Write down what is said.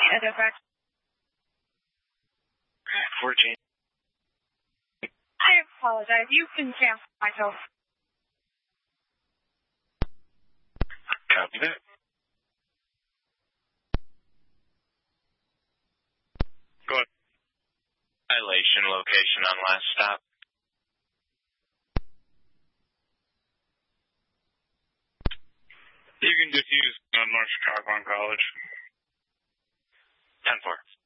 Edinburgh. 14. I apologize. You can cancel my host. Copy that. Go ahead. Violation location on last stop. You can just use North Chicago on College. 10-4.